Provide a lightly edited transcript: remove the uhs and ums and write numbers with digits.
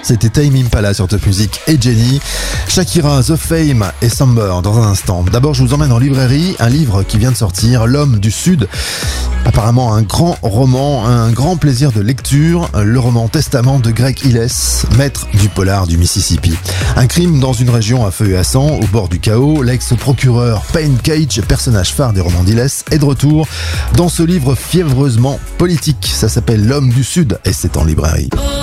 C'était Tame Impala sur Top Music et Jenny. Shakira, The Fame et Samber dans un instant. D'abord, je vous emmène en librairie, un livre qui vient de sortir, L'Homme du Sud. Apparemment un grand roman, un grand plaisir de lecture, le roman Testament de Greg Illes, maître du polar du Mississippi. Un crime dans une région à feu et à sang, au bord du chaos. L'ex-procureur Payne Cage, personnage phare des romans d'Illes, est de retour dans ce livre fiévreusement politique. Ça s'appelle L'Homme du Sud et c'est en librairie.